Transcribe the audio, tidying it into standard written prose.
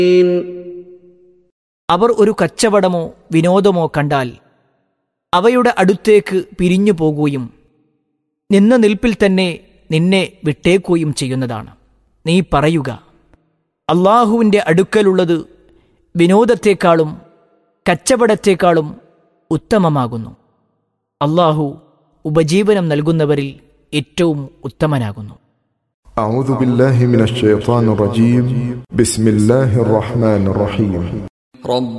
അവർ ഒരു കച്ചവടമോ വിനോദമോ കണ്ടാൽ അവയുടെ അടുത്തേക്ക് പിരിഞ്ഞു പോകുകയും നിന്ന നിൽപ്പിൽ തന്നെ നിന്നെ വിട്ടേക്കുകയും ചെയ്യുന്നതാണ്. നീ പറയുക, അള്ളാഹുവിൻ്റെ അടുക്കലുള്ളത് വിനോദത്തെക്കാളും കച്ചവടത്തെക്കാളും ഉത്തമമാകുന്നു. അള്ളാഹു ഉപജീവനം നൽകുന്നവരിൽ ഏറ്റവും ഉത്തമനാകുന്നു. أعوذ بالله من الشيطان الرجيم بسم الله الرحمن الرحيم